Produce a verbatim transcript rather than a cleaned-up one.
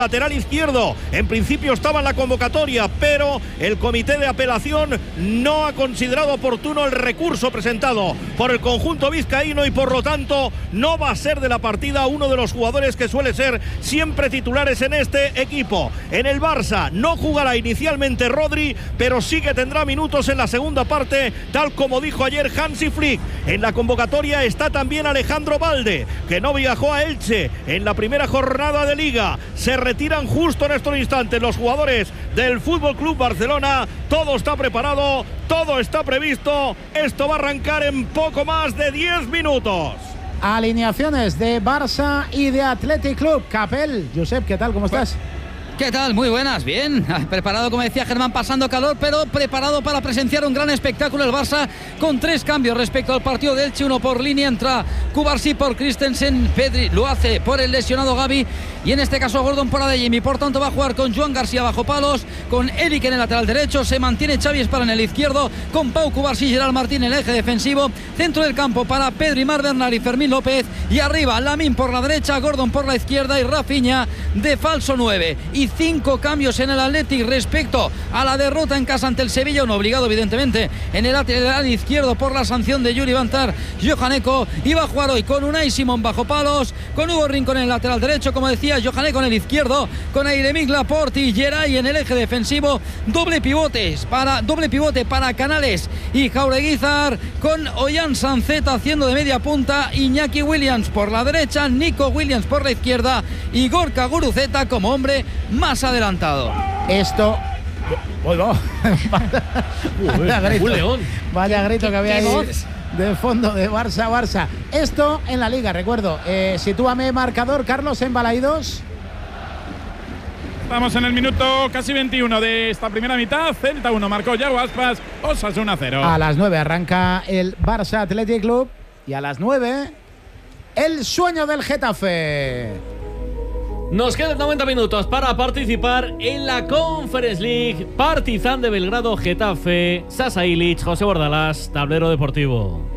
lateral izquierdo. En principio estaba en la convocatoria, pero el comité de apelación no ha considerado oportuno el recurso presentado por el conjunto vizcaíno y por lo tanto no va a ser de la partida uno de los jugadores que suele ser siempre titulares en este equipo. En el Barça no jugará inicialmente Rodri, pero sí que tendrá minutos en la segunda parte, tal como dijo ayer Hansi Flick. En la convocatoria está también Alejandro Balde, que no viajó a Elche en la primera jornada de Liga. Se retiran justo en estos instantes los jugadores del F C Barcelona. Todo está preparado, todo está previsto. Esto va a arrancar en poco más de diez minutos. Alineaciones de Barça y de Athletic Club. Capel, Josep, ¿qué tal? ¿Cómo estás? ¿Qué tal? Muy buenas, bien. Preparado, como decía Germán, pasando calor, pero preparado para presenciar un gran espectáculo. El Barça con tres cambios respecto al partido de Elche. Uno por línea, entra Cubarsí por Christensen, Pedri lo hace por el lesionado Gavi y en este caso Gordon por Adeyemi. Por tanto va a jugar con Joan García bajo palos, con Eric en el lateral derecho, se mantiene Xavi Espara en el izquierdo, con Pau Cubarsí y Gerard Martín en el eje defensivo. Centro del campo para Pedri, Mar Bernal y Fermín López, y arriba Lamine por la derecha, Gordon por la izquierda y Rafinha de falso nueve. Y cinco cambios en el Athletic respecto a la derrota en casa ante el Sevilla, uno obligado evidentemente en el lateral izquierdo por la sanción de Yuri Bantar, Johan Eko. Iba a jugar hoy con Unai Simón bajo palos, con Hugo Rincón en el lateral derecho, como decía, Johan Eko en el izquierdo, con Ayremic Laporte y Geray en el eje defensivo. Doble pivotes para doble pivote para Canales y Jaureguizar, con Ollán Sanceta haciendo de media punta, Iñaki Williams por la derecha, Nico Williams por la izquierda y Gorka Guruceta como hombre más adelantado. Esto... Bueno, vaya grito, un león. Vaya grito que había ahí de fondo de Barça, Barça. Esto en la Liga, recuerdo. Eh, sitúame marcador, Carlos, en Balaidos. Estamos en el minuto casi veintiuno de esta primera mitad. Celta uno, marcó Yago Aspas, Osasuna cero. A las nueve arranca el Barça Athletic Club y a las nueve el sueño del Getafe. Nos quedan noventa minutos para participar en la Conference League. Partizan de Belgrado, Getafe, Sasa Ilic, José Bordalás, Tablero Deportivo.